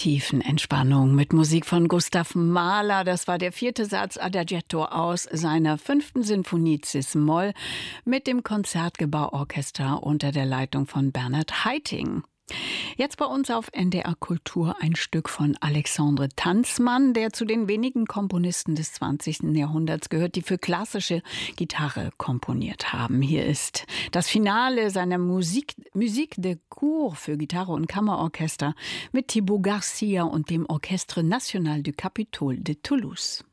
Tiefenentspannung mit Musik von Gustav Mahler. Das war der 4. Satz Adagietto aus seiner 5. Sinfonie Cis-Moll mit dem Konzertgebauorchester unter der Leitung von Bernhard Haitink. Jetzt bei uns auf NDR Kultur ein Stück von Alexandre Tanzmann, der zu den wenigen Komponisten des 20. Jahrhunderts gehört, die für klassische Gitarre komponiert haben. Hier ist das Finale seiner Musique de Cour für Gitarre und Kammerorchester mit Thibaut Garcia und dem Orchestre National du Capitole de Toulouse.